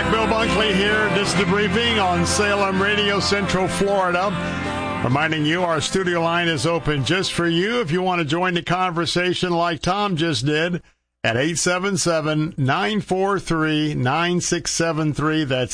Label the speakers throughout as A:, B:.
A: Bill Bunkley here. This is the briefing on Salem Radio, Central Florida. Reminding you our studio line is open just for you if you want to join the conversation like Tom just did at 877-943-9673. That's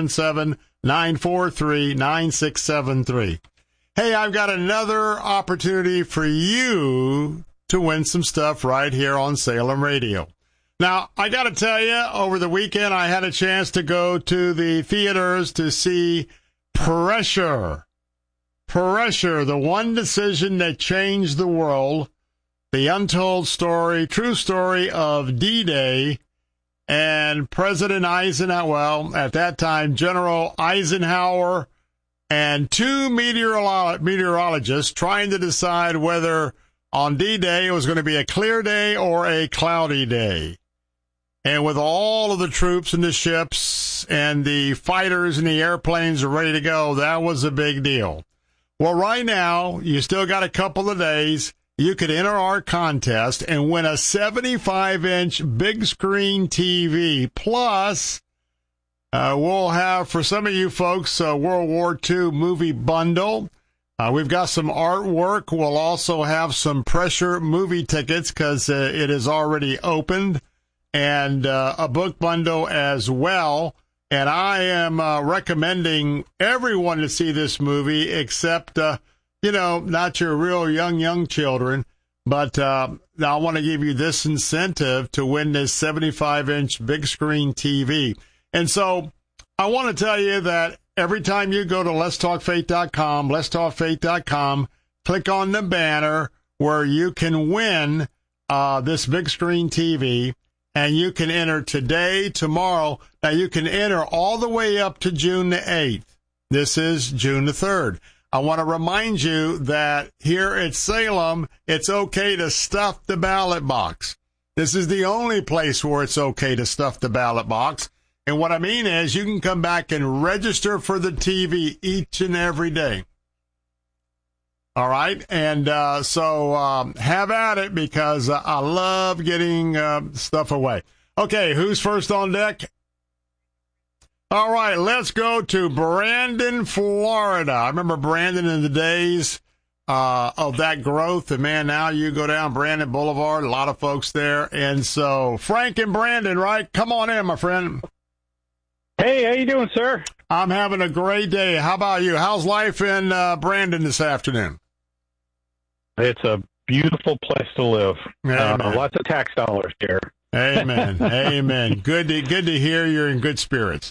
A: 877-943-9673. Hey, I've got another opportunity for you to win some stuff right here on Salem Radio. Now, I got to tell you, over the weekend, I had a chance to go to the theaters to see Pressure. Pressure, the one decision that changed the world, the untold story, true story of D-Day, and President Eisenhower, well, at that time, General Eisenhower, and two meteorologists trying to decide whether on D-Day it was going to be a clear day or a cloudy day. And with all of the troops and the ships and the fighters and the airplanes ready to go, that was a big deal. Well, right now, you still got a couple of days. You could enter our contest and win a 75-inch big screen TV. Plus, we'll have, for some of you folks, a World War II movie bundle. We've got some artwork. We'll also have some Pressure movie tickets because it is already opened. And a book bundle as well. And I am recommending everyone to see this movie except, not your real young children. But I want to give you this incentive to win this 75-inch big screen TV. And so I want to tell you that every time you go to letstalkfaith.com, click on the banner where you can win this big screen TV. And you can enter today, tomorrow. Now, you can enter all the way up to June the 8th. This is June the 3rd. I want to remind you that here at Salem, it's okay to stuff the ballot box. This is the only place where it's okay to stuff the ballot box. And what I mean is you can come back and register for the TV each and every day. All right, and so have at it because I love getting stuff away. Okay, who's first on deck? All right, let's go to Brandon, Florida. I remember Brandon in the days of that growth. And, man, now you go down Brandon Boulevard, a lot of folks there. And so Frank and Brandon, right? Come on in, my friend.
B: Hey, how you doing, sir?
A: I'm having a great day. How about you? How's life in Brandon this afternoon?
B: It's a beautiful place to live. Lots of tax dollars here.
A: Amen. Amen. Good to hear you're in good spirits.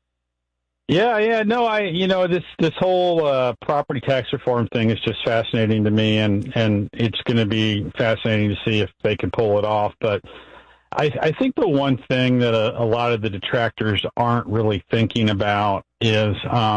B: Yeah. No, this whole property tax reform thing is just fascinating to me, and it's going to be fascinating to see if they can pull it off. But I think the one thing that a lot of the detractors aren't really thinking about is,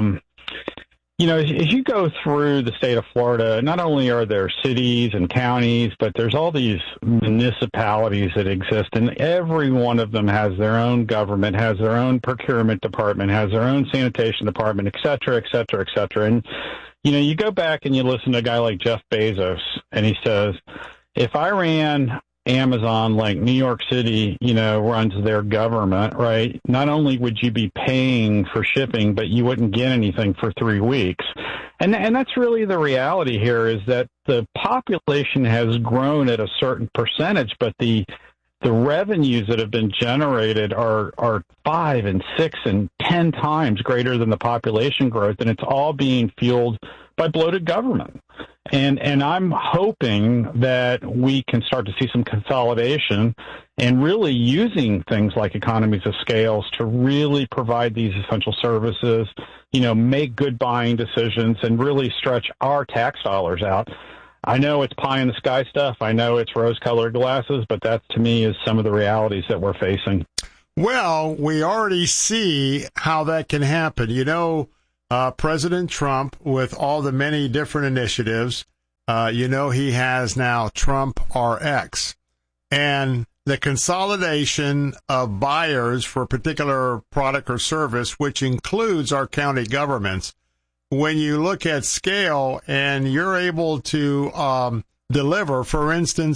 B: as you go through the state of Florida, not only are there cities and counties, but there's all these municipalities that exist, and every one of them has their own government, has their own procurement department, has their own sanitation department, et cetera, et cetera, et cetera. And, you go back and you listen to a guy like Jeff Bezos, and he says, if I ran Amazon like New York City, runs their government, right? Not only would you be paying for shipping, but you wouldn't get anything for 3 weeks. And that's really the reality here, is that the population has grown at a certain percentage, but the revenues that have been generated are 5 and 6 and 10 times greater than the population growth, and it's all being fueled by bloated government. And I'm hoping that we can start to see some consolidation and really using things like economies of scales to really provide these essential services, make good buying decisions and really stretch our tax dollars out. I know it's pie in the sky stuff. I know it's rose-colored glasses, but that to me is some of the realities that we're facing.
A: Well, we already see how that can happen. President Trump, with all the many different initiatives, he has now Trump RX. And the consolidation of buyers for a particular product or service, which includes our county governments, when you look at scale and you're able to deliver, for instance,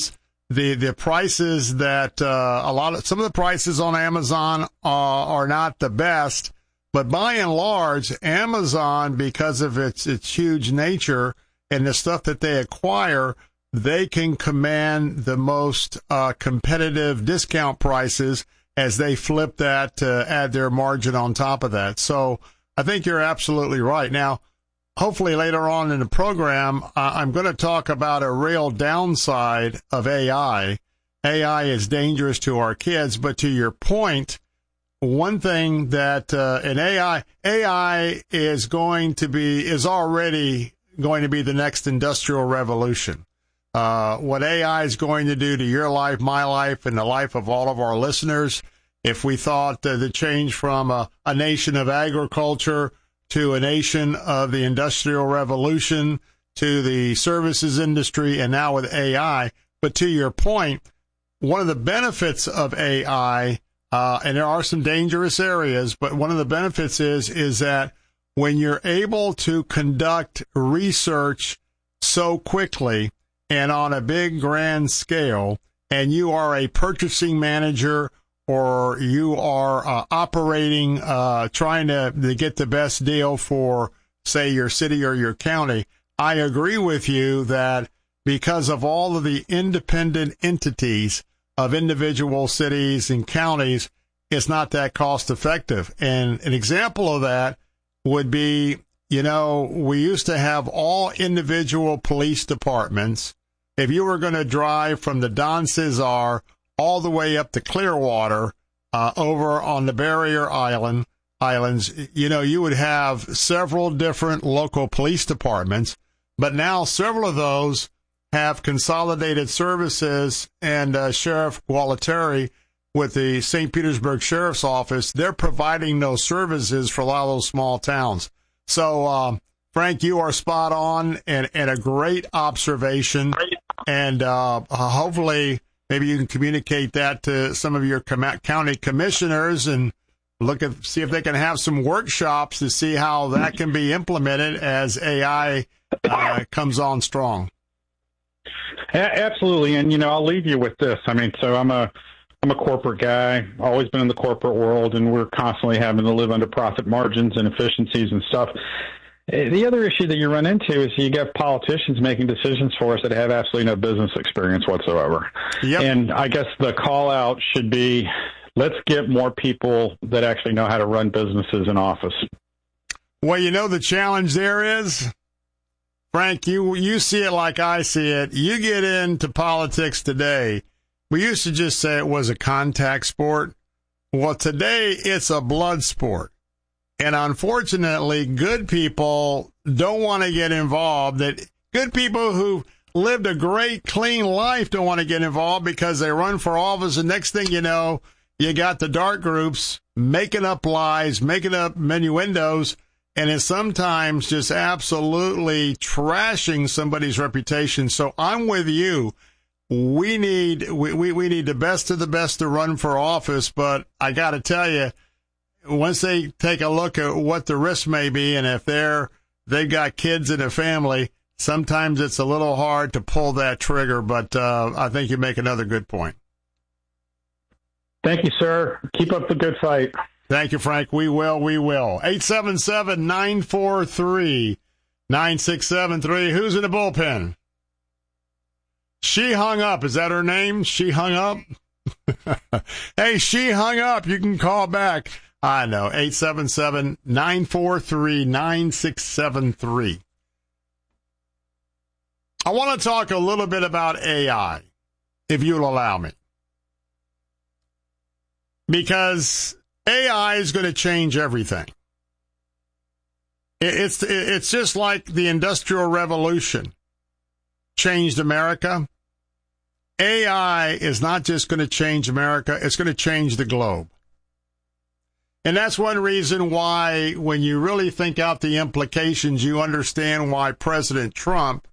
A: the prices that some of the prices on Amazon are not the best, but by and large, Amazon, because of its huge nature and the stuff that they acquire, they can command the most competitive discount prices as they flip that to add their margin on top of that. So I think you're absolutely right. Now, hopefully later on in the program, I'm going to talk about a real downside of AI. AI is dangerous to our kids, but to your point, one thing that in AI is already going to be the next industrial revolution. What AI is going to do to your life, my life, and the life of all of our listeners, if we thought the change from a nation of agriculture to a nation of the Industrial Revolution, to the services industry, and now with AI. But to your point, one of the benefits of AI, and there are some dangerous areas, but one of the benefits is that when you're able to conduct research so quickly and on a big grand scale, and you are a purchasing manager or you are operating, trying to get the best deal for, say, your city or your county, I agree with you that because of all of the independent entities of individual cities and counties, it's not that cost effective. And an example of that would be, we used to have all individual police departments. If you were going to drive from the Don Cesar all the way up to Clearwater, over on the Barrier Islands, you would have several different local police departments, but now several of those have consolidated services, and Sheriff Gualtieri with the St. Petersburg Sheriff's Office, they're providing those services for a lot of those small towns. So, Frank, you are spot on and a great observation, and hopefully maybe you can communicate that to some of your county commissioners and see if they can have some workshops to see how that can be implemented as AI comes on strong.
B: Absolutely, and I'll leave you with this. So I'm a corporate guy, always been in the corporate world, and we're constantly having to live under profit margins and efficiencies and stuff. The other issue that you run into is you got politicians making decisions for us that have absolutely no business experience whatsoever.
A: Yep.
B: And I guess the call out should be, let's get more people that actually know how to run businesses in office.
A: Well, the challenge there is, Frank, you see it like I see it. You get into politics today. We used to just say it was a contact sport. Well, today it's a blood sport. And unfortunately, good people don't want to get involved. Good people who lived a great, clean life don't want to get involved because they run for office. And next thing you know, you got the dark groups making up lies, making up innuendos, and it's sometimes just absolutely trashing somebody's reputation. So I'm with you. We need the best of the best to run for office. But I got to tell you, once they take a look at what the risk may be, and if they've got kids in a family, sometimes it's a little hard to pull that trigger, but I think you make another good point.
B: Thank you, sir. Keep up the good fight.
A: Thank you, Frank. We will. 877-943-9673. Who's in the bullpen? She hung up. Is that her name? She hung up? Hey, she hung up. You can call back. I know, 877-943-9673. I want to talk a little bit about AI, if you'll allow me. Because AI is going to change everything. It's just like the Industrial Revolution changed America. AI is not just going to change America, it's going to change the globe. And that's one reason why, when you really think out the implications, you understand why President Trump